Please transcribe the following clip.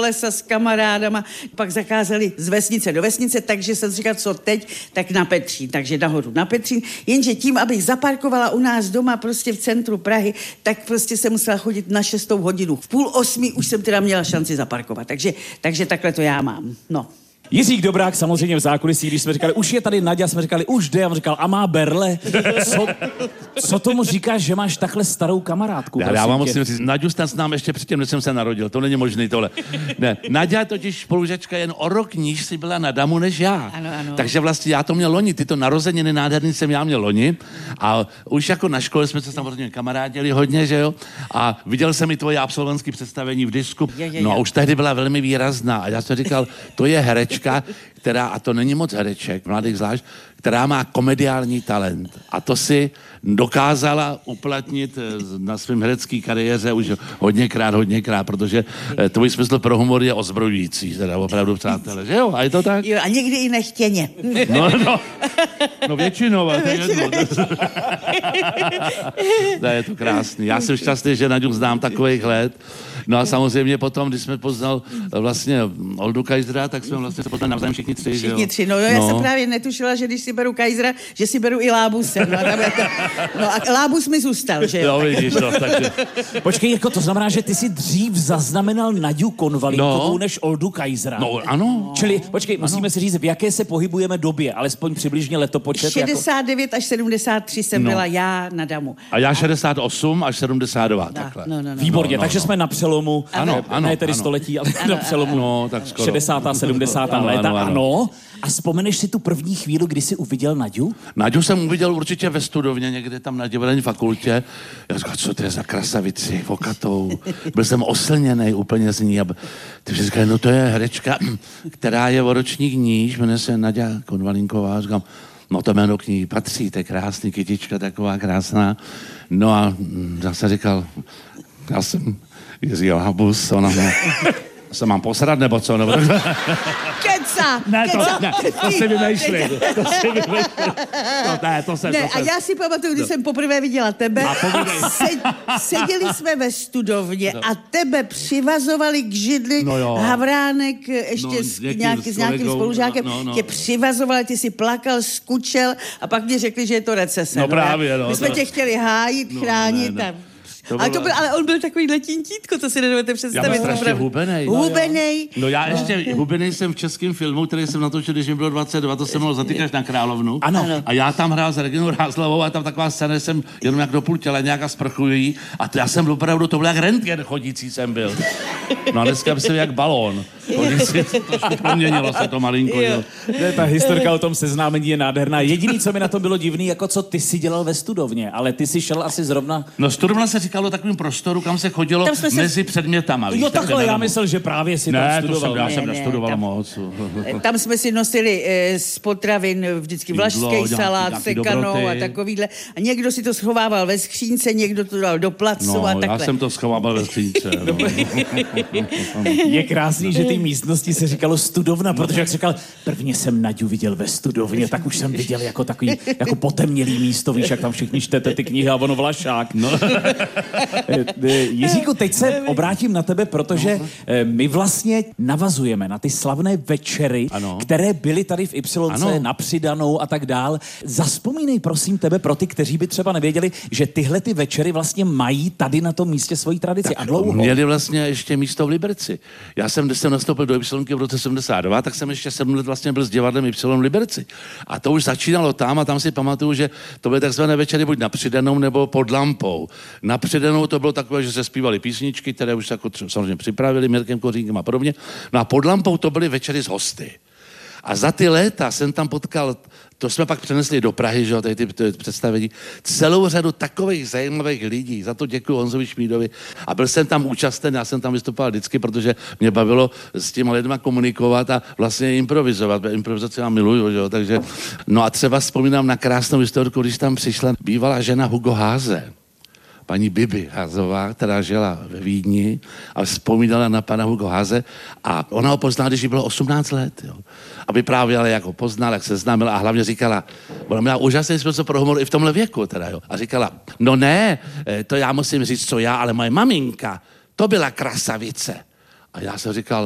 lesa s kamarádama, pak zakázali z vesnice do vesnice, takže jsem říkal, co teď, tak na Petřín, takže nahoru na Petřín, jenže tím, abych zaparkovala u nás doma prostě v centru Prahy, tak prostě jsem musela chodit na 6. hodinu. V 7:30 už jsem teda měla šanci zaparkovat, takže takhle to já mám, no. Jiřík Dobrák samozřejmě v zákulisí, když jsme říkali, už je tady Naďa, jsme říkali, už jde, a on říkal, a má berle. Co tomu říkáš, že máš takhle starou kamarádku? Já vám musím říct, Naďu jste znám ještě předtím, než jsem se narodil, to není možný tohle. Ne, Naďa totiž spolužačka jen o rok níž si byla na damu než já. Ano. Takže vlastně já to měl loni, tyto narozeniny nádherný jsem já měl loni a už jako na škole jsme se samozřejmě kamarádili hodně, že jo? A viděl jsem i tvoje absolventské představení v disku. No a už tehdy byla velmi výrazná a já jsem říkal, to je herečka, která, a to není moc hereček, mladých zvlášť, která má komediální talent. A to si dokázala uplatnit na svém herecké kariéře už hodněkrát, protože tvůj smysl pro humor je ozbrojující, teda opravdu, přátelé, že jo? A je to tak? Jo, a někdy i nechtěně. No většinou, to je jedno. Je to krásný. Já jsem šťastný, že Naďu znám takových let. No a samozřejmě potom, když jsme poznal vlastně Oldu Kaisera, tak jsme vlastně se poznali navzájem všichni tři, Všichni tři, no já jsem právě netušila, že když si beru Kaisera, že si beru i Lábuse. No a Lábus mi zůstal, že jo? Jo, vidíš to, takže... Počkej, jako to znamená, že ty si dřív zaznamenal Naďu Konvalínkovou než Oldu Kaisera. No, ano. Čili, počkej, musíme si říct, v jaké se pohybujeme době, alespoň přibližně letopočet. 69 až 73 jsem byla já na damu. A já 68 až 72, takhle. Výborně, takže jsme na přelomu, ano, ne tedy století, ale na přelomu no, tak skoro. 60. a 70. léta, ano. A vzpomeneš si tu první chvíli, kdy jsi uviděl Naďu? Naďu jsem uviděl určitě ve studovně, někde tam na divadelní fakultě. Já říkal, co to je za krasavici, vokatou. Byl jsem oslněnej úplně z ní. Ty říkali, no to je herečka, která je o ročník níž, jmenuje se Naďa Konvalínková. Říkám, no to jméno k ní patří, to je krásný, kytička taková krásná. No a zase říkal, já jsem Jiří Lábus, ona se mám posrat, nebo co? Nebo... Keca! To si vymýšlí. A já si pamatuju, když jsem poprvé viděla tebe, seděli jsme ve studovně a tebe přivazovali k židli Havránek ještě s nějakým spolužákem, tě přivazovali, ty si plakal, skučel a pak mě řekli, že je to recese. No právě, no. My jsme tě chtěli hájit, chránit a... Ale on byl takový letintítko, to si nedovedete představit. Já byl strašně hubenej. Hubenej. No já ještě hubenej jsem v českém filmu, který jsem natočil, když mi bylo 22, to jsem měl Zatýkač na Královnu. Ano. A já tam hrál s Reginou Rázlovou a tam taková scéna, jsem jenom jak do půl těla nějaká sprchují a já jsem opravdu, to byl jak rentgen chodící jsem byl. No a dneska jsem jak balón. Trošku proměnilo se to malinko. Ne, ta historka o tom seznámení je nádherná. Jediný, co mi na to bylo divný, jako co ty si dělal ve studovně, ale ty si šel asi zrovna... No studovna se říkalo takovým prostoru, kam se chodilo mezi předmětama. No takhle, já myslel, že právě si tam studoval. Já jsem nestudoval moc. Tam jsme si nosili z potravin vždycky vlašský salát, sekanou a takovýhle. A někdo si to schovával ve skřínce, někdo to dal do placu a takhle. Já jsem to schovával ve skřínce. Je krásný, že ty místnosti se říkalo studovna, protože jak říkal, prvně jsem Naďu viděl ve studovně, tak už jsem viděl jako takový, jako potemnělý místo, víš, jak tam všichni čtete ty knihy a ono Vlašák. No. Jiříku, teď se obrátím na tebe, protože my vlastně navazujeme na ty slavné večery, které byly tady v Y na Přidanou a tak dál. Zavzpomínej prosím tebe pro ty, kteří by třeba nevěděli, že tyhle ty večery vlastně mají tady na tom místě svoji tradici. Tak a dlouho. Měli vlastně ještě místo v Liberci. Já jsem, když jsem nastoupil do Y v roce 72, tak jsem ještě 7 let vlastně byl s divadlem Y v Liberci. A to už začínalo tam a tam si pamatuju, že to byly takzvané večery buď na Přidanou nebo pod lampou. Na Přidanou to bylo takové, že se zpívaly písničky, které už jako samozřejmě připravili Mirkem Kořínkem a podobně. No a pod lampou to byly večery s hosty. A za ty léta jsem tam potkal, to jsme pak přenesli do Prahy, že jo, tady ty představení, celou řadu takových zajímavých lidí. Za to děkuji Honzovi Šmídovi. A byl jsem tam účasten, já jsem tam vystupoval vždycky, protože mě bavilo s těma lidma komunikovat a vlastně improvizovat. Improvizaci já miluju, že jo, takže... No a třeba vzpomínám na krásnou historku, když tam přišla bývalá žena Hugo Háze. Paní Bibi Házová, která žila ve Vídni a vzpomínala na pana Hugo Háze a ona ho poznala, když jí bylo 18 let. Jo. A vyprávěla, jak ho poznala, jak se známila a hlavně říkala, ona měla úžasný způsob pro humor i v tomhle věku. Teda, jo. A říkala, no ne, to já musím říct, co já, ale moje maminka, to byla krasavice. A já jsem říkal,